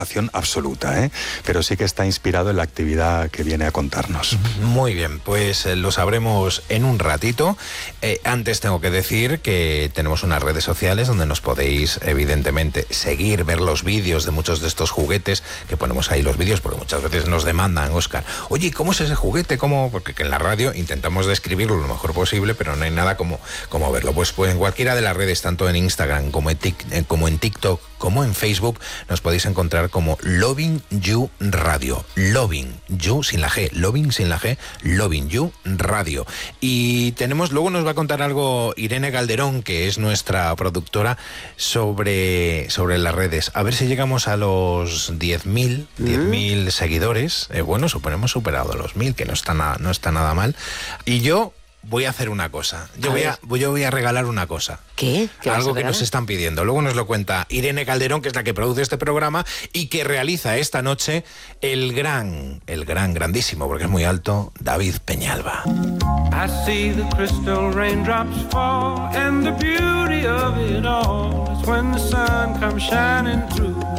absoluta, pero sí que está inspirado en la actividad que viene a contarnos. Muy bien, pues lo sabremos en un ratito. Antes tengo que decir que tenemos unas redes sociales donde nos podéis evidentemente seguir, ver los vídeos de muchos de estos juguetes, que ponemos ahí los vídeos porque muchas veces nos demandan, Óscar, oye, ¿cómo es ese juguete? ¿Cómo? Porque en la radio intentamos describirlo lo mejor posible, pero no hay nada como verlo. Pues en cualquiera de las redes, tanto en Instagram como en TikTok, como en Facebook, nos podéis encontrar como Loving You Radio. Loving You sin la G, Loving sin la G, Loving You Radio. Y luego nos va a contar algo Irene Calderón, que es nuestra productora, sobre las redes. A ver si llegamos a los 10.000 seguidores. Bueno, hemos superado los 1.000, que no está nada mal. Y yo voy a hacer una cosa. Yo voy a regalar una cosa. ¿Qué? Algo que nos están pidiendo. Luego nos lo cuenta Irene Calderón, que es la que produce este programa y que realiza esta noche el grandísimo, porque es muy alto, David Peñalba. I see the crystal raindrops fall, and the beauty of it all is when the sun comes shining through.